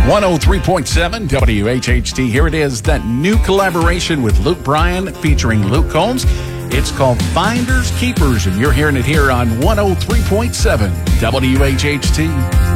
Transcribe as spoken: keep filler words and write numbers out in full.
one oh three point seven W H H T. Here it is, that new collaboration with Luke Bryan featuring Luke Combs. It's called Finders Keepers, and you're hearing it here on one oh three point seven W H H T.